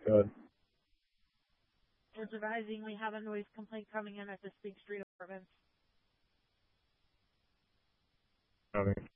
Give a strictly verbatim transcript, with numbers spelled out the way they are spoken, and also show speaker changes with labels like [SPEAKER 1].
[SPEAKER 1] Good.
[SPEAKER 2] We're advising we have a noise complaint coming in at the Spring Street Apartments.
[SPEAKER 1] Copy.